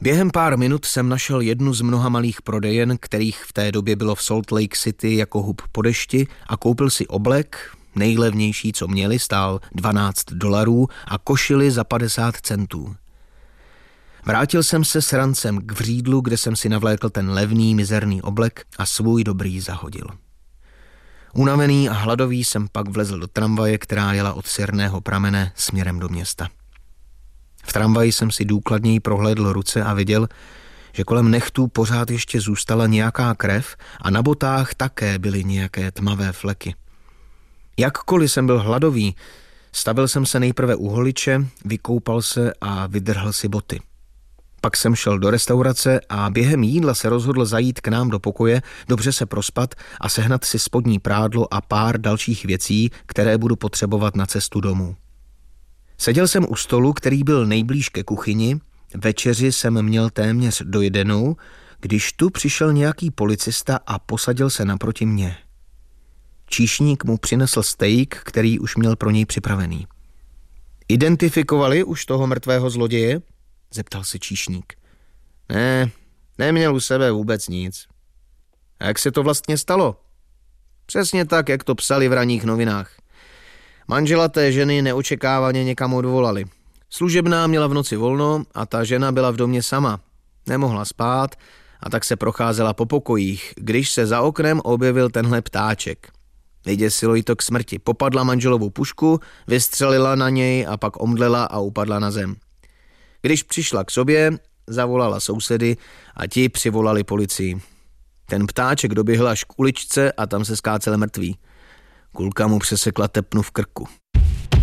Během pár minut jsem našel jednu z mnoha malých prodejen, kterých v té době bylo v Salt Lake City jako hub po dešti, a koupil si oblek, nejlevnější, co měli, stál $12 a košili za 50 centů. Vrátil jsem se s rancem k vřídlu, kde jsem si navlékl ten levný, mizerný oblek a svůj dobrý zahodil. Unavený a hladový jsem pak vlezl do tramvaje, která jela od Sirného pramene směrem do města. V tramvaji jsem si důkladněji prohlédl ruce a viděl, že kolem nechtů pořád ještě zůstala nějaká krev a na botách také byly nějaké tmavé fleky. Jakkoliv jsem byl hladový, stavil jsem se nejprve u holiče, vykoupal se a vydrhl si boty. Pak jsem šel do restaurace a během jídla se rozhodl zajít k nám do pokoje, dobře se prospat a sehnat si spodní prádlo a pár dalších věcí, které budu potřebovat na cestu domů. Seděl jsem u stolu, který byl nejblíž ke kuchyni, večeři jsem měl téměř dojedenou, když tu přišel nějaký policista a posadil se naproti mně. Číšník mu přinesl steak, který už měl pro něj připravený. Identifikovali už toho mrtvého zloděje? Zeptal se číšník. Ne, neměl u sebe vůbec nic. A jak se to vlastně stalo? Přesně tak, jak to psali v ranních novinách. Manžela té ženy neočekávaně někam odvolali. Služebná měla v noci volno a ta žena byla v domě sama. Nemohla spát a tak se procházela po pokojích, když se za oknem objevil tenhle ptáček. Vyděsilo jí to k smrti. Popadla manželovu pušku, vystřelila na něj a pak omdlela a upadla na zem. Když přišla k sobě, zavolala sousedy a ti přivolali policii. Ten ptáček doběhl až k uličce a tam se skácel mrtvý. Kulka mu přesekla tepnu v krku.